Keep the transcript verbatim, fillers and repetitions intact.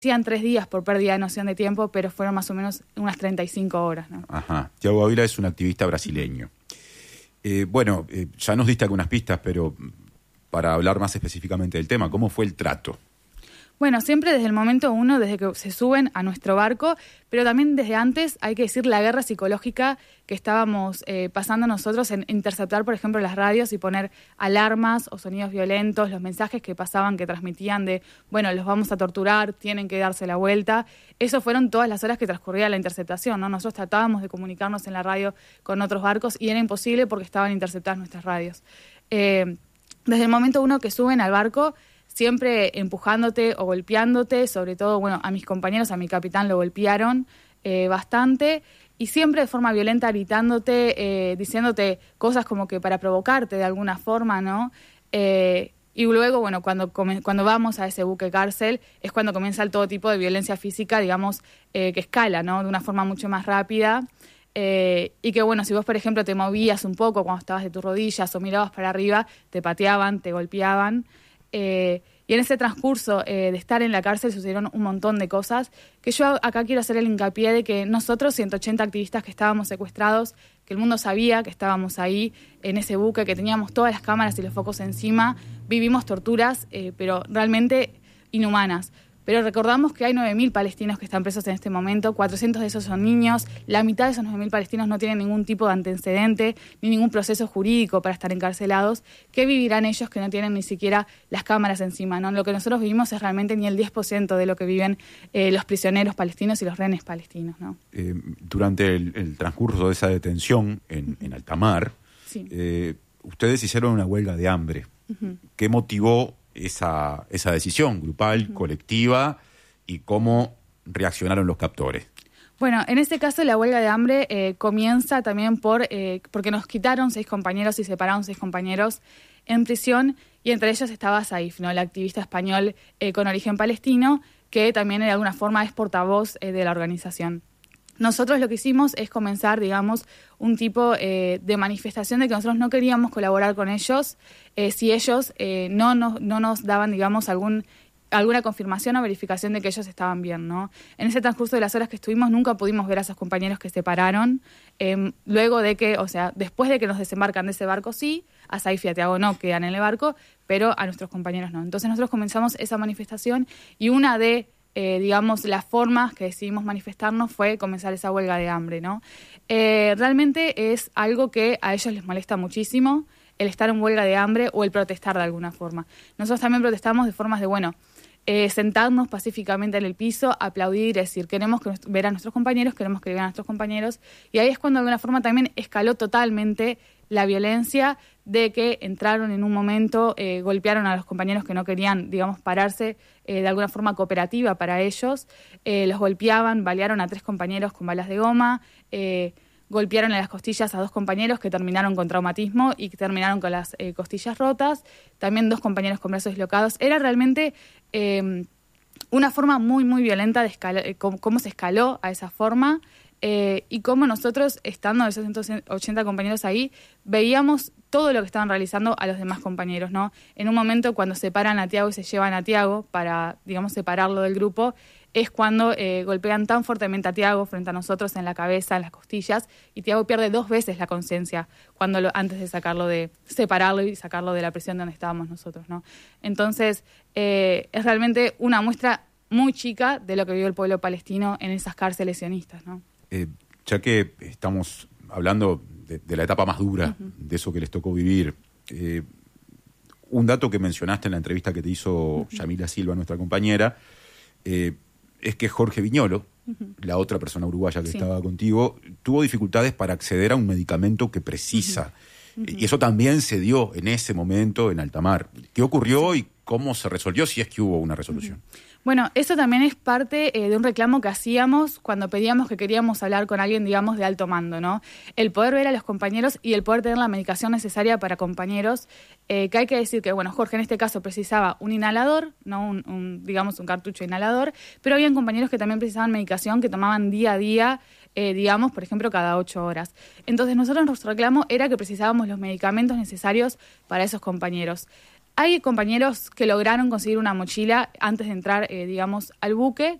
Hacían tres días por pérdida de noción de tiempo, pero fueron más o menos unas treinta y cinco horas, ¿no? Ajá. Tiago Ávila es un activista brasileño. Eh, bueno, eh, ya nos diste algunas pistas, pero para hablar más específicamente del tema, ¿cómo fue el trato? Bueno, siempre desde el momento uno, desde que se suben a nuestro barco, pero también desde antes, hay que decir, la guerra psicológica que estábamos eh, pasando nosotros en interceptar, por ejemplo, las radios y poner alarmas o sonidos violentos, los mensajes que pasaban, que transmitían de, bueno, los vamos a torturar, tienen que darse la vuelta. Eso fueron todas las horas que transcurría la interceptación, ¿no? Nosotros tratábamos de comunicarnos en la radio con otros barcos y era imposible porque estaban interceptadas nuestras radios. Eh, desde el momento uno que suben al barco, siempre empujándote o golpeándote, sobre todo, bueno, a mis compañeros, a mi capitán lo golpearon eh, bastante, y siempre de forma violenta gritándote, eh, diciéndote cosas como que para provocarte de alguna forma, ¿no? Eh, y luego, bueno, cuando, cuando vamos a ese buque cárcel, es cuando comienza el todo tipo de violencia física, digamos, eh, que escala, ¿no? De una forma mucho más rápida. Eh, y que, bueno, si vos, por ejemplo, te movías un poco cuando estabas de tus rodillas o mirabas para arriba, te pateaban, te golpeaban. Eh, y en ese transcurso eh, de estar en la cárcel sucedieron un montón de cosas que yo acá quiero hacer el hincapié de que nosotros, ciento ochenta activistas que estábamos secuestrados, que el mundo sabía que estábamos ahí en ese buque, que teníamos todas las cámaras y los focos encima, vivimos torturas, eh, pero realmente inhumanas. Pero recordamos que hay nueve mil palestinos que están presos en este momento, cuatrocientos de esos son niños, la mitad de esos nueve mil palestinos no tienen ningún tipo de antecedente ni ningún proceso jurídico para estar encarcelados. ¿Qué vivirán ellos que no tienen ni siquiera las cámaras encima, ¿no? Lo que nosotros vivimos es realmente ni el diez por ciento de lo que viven eh, los prisioneros palestinos y los rehenes palestinos, ¿no? Eh, durante el, el transcurso de esa detención en, en alta mar, sí. eh, ustedes hicieron una huelga de hambre. Uh-huh. ¿Qué motivó esa, esa decisión grupal, uh-huh. colectiva, y cómo reaccionaron los captores? Bueno, en este caso la huelga de hambre eh, comienza también por eh, porque nos quitaron seis compañeros y separaron seis compañeros en prisión, y entre ellos estaba Saif, ¿no? El activista español eh, con origen palestino, que también de alguna forma es portavoz eh, de la organización. Nosotros lo que hicimos es comenzar, digamos, un tipo eh, de manifestación de que nosotros no queríamos colaborar con ellos eh, si ellos eh, no, nos, no nos daban, digamos, algún alguna confirmación o verificación de que ellos estaban bien, ¿no? En ese transcurso de las horas que estuvimos nunca pudimos ver a esos compañeros que se pararon. Eh, luego de que, o sea, después de que nos desembarcan de ese barco, sí, a Saif y a Tiago no quedan en el barco, pero a nuestros compañeros no. Entonces nosotros comenzamos esa manifestación y una de Eh, digamos, las formas que decidimos manifestarnos fue comenzar esa huelga de hambre, ¿no? Eh, realmente es algo que a ellos les molesta muchísimo, el estar en huelga de hambre o el protestar de alguna forma. Nosotros también protestamos de formas de, bueno, eh, sentarnos pacíficamente en el piso, aplaudir, decir, queremos que ver a nuestros compañeros, queremos que vean a nuestros compañeros, y ahí es cuando de alguna forma también escaló totalmente la violencia, de que entraron en un momento, eh, golpearon a los compañeros que no querían, digamos, pararse eh, de alguna forma cooperativa para ellos, eh, los golpeaban, balearon a tres compañeros con balas de goma, eh, golpearon en las costillas a dos compañeros que terminaron con traumatismo y que terminaron con las eh, costillas rotas, también dos compañeros con brazos dislocados. Era realmente eh, una forma muy, muy violenta de escalar, eh, cómo, cómo se escaló a esa forma. Eh, y cómo nosotros, estando esos ciento ochenta compañeros ahí, veíamos todo lo que estaban realizando a los demás compañeros, ¿no? En un momento, cuando separan a Tiago y se llevan a Tiago para, digamos, separarlo del grupo, es cuando eh, golpean tan fuertemente a Tiago frente a nosotros en la cabeza, en las costillas, y Tiago pierde dos veces la conciencia cuando lo, antes de sacarlo de separarlo y sacarlo de la prisión donde estábamos nosotros, ¿no? Entonces, eh, es realmente una muestra muy chica de lo que vivió el pueblo palestino en esas cárceles sionistas, ¿no? Eh, ya que estamos hablando de, de la etapa más dura, uh-huh. de eso que les tocó vivir, eh, un dato que mencionaste en la entrevista que te hizo uh-huh. Yamila Silva, nuestra compañera, eh, es que Jorge Viñolo, uh-huh. la otra persona uruguaya que sí. estaba contigo, tuvo dificultades para acceder a un medicamento que precisa. Uh-huh. Uh-huh. Y eso también se dio en ese momento en alta mar. ¿Qué ocurrió sí. y cómo se resolvió, si es que hubo una resolución? Uh-huh. Bueno, eso también es parte eh, de un reclamo que hacíamos cuando pedíamos que queríamos hablar con alguien, digamos, de alto mando, ¿no? El poder ver a los compañeros y el poder tener la medicación necesaria para compañeros, eh, que hay que decir que, bueno, Jorge en este caso precisaba un inhalador, no un, un digamos, un cartucho inhalador, pero habían compañeros que también precisaban medicación que tomaban día a día, eh, digamos, por ejemplo, cada ocho horas. Entonces, nosotros nuestro reclamo era que precisábamos los medicamentos necesarios para esos compañeros. Hay compañeros que lograron conseguir una mochila antes de entrar, eh, digamos, al buque,